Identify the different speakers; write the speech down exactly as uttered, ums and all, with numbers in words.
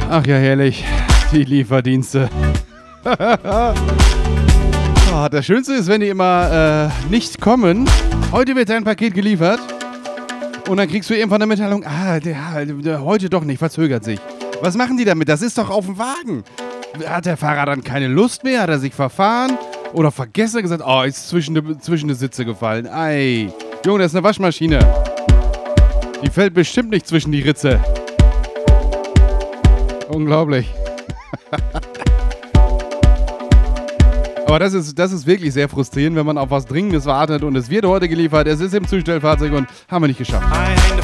Speaker 1: Ach ja, herrlich. Die Lieferdienste. Oh, das Schönste ist, wenn die immer äh, nicht kommen. Heute wird dein Paket geliefert. Und dann kriegst du irgendwann eine Mitteilung. Ah, der, der, heute doch nicht, verzögert sich. Was machen die damit? Das ist doch auf dem Wagen. Hat der Fahrer dann keine Lust mehr? Hat er sich verfahren? Oder vergessen, gesagt, oh, ist zwischen die, zwischen die Sitze gefallen. Ei, Junge, das ist eine Waschmaschine. Die fällt bestimmt nicht zwischen die Ritze. Unglaublich. Aber das ist, das ist wirklich sehr frustrierend, wenn man auf was Dringendes wartet und es wird heute geliefert, es ist im Zustellfahrzeug und haben wir nicht geschafft.
Speaker 2: I hang the